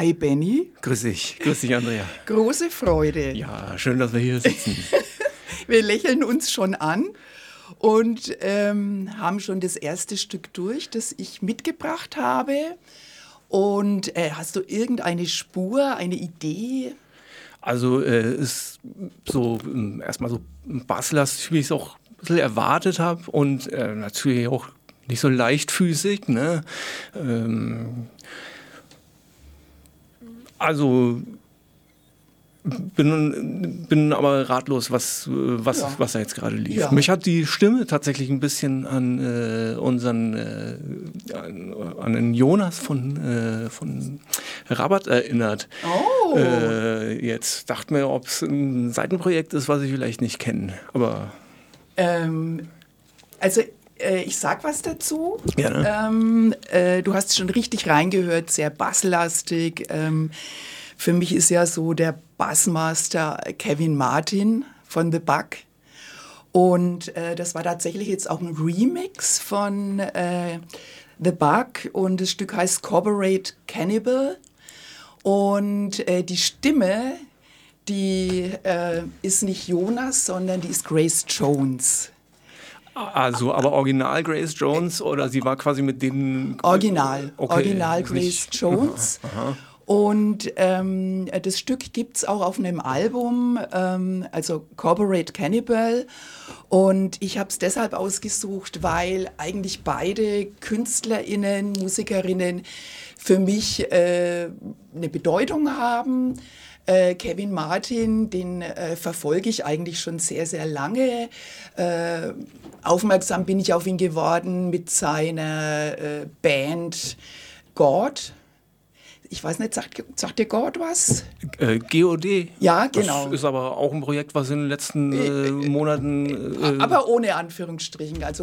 Hi Benny. Grüß dich Andrea. Große Freude. Ja, schön, dass wir hier sitzen. Wir lächeln uns schon an und haben schon das erste Stück durch, das ich mitgebracht habe. Und hast du irgendeine Spur, eine Idee? Also ist so erstmal so basslastig, wie ich es auch ein bisschen erwartet habe und natürlich auch nicht so leichtfüßig, ne? Also bin aber ratlos, was da jetzt gerade lief. Ja. Mich hat die Stimme tatsächlich ein bisschen an an den Jonas von Rabat erinnert. Oh. Jetzt dachte mir, ob es ein Seitenprojekt ist, was ich vielleicht nicht kenne. Aber Also ich sag was dazu. Ja, ne? Du hast schon richtig reingehört, sehr basslastig. Für mich ist ja so der Bassmaster Kevin Martin von The Bug. Und das war tatsächlich jetzt auch ein Remix von The Bug. Und das Stück heißt Corporate Cannibal. Und die Stimme, die ist nicht Jonas, sondern die ist Grace Jones. Also, aber original Grace Jones oder sie war quasi mit denen... Original ist Grace nicht- Jones. Aha. Und das Stück gibt es auch auf einem Album, also Corporate Cannibal. Und ich habe es deshalb ausgesucht, weil eigentlich beide KünstlerInnen, Musikerinnen für mich eine Bedeutung haben. Kevin Martin, den verfolge ich eigentlich schon sehr, sehr lange. Aufmerksam bin ich auf ihn geworden mit seiner Band God. Ich weiß nicht, sagt dir God was? GOD. Ja, genau. Das ist aber auch ein Projekt, was in den letzten Monaten... Aber ohne Anführungsstrichen. Also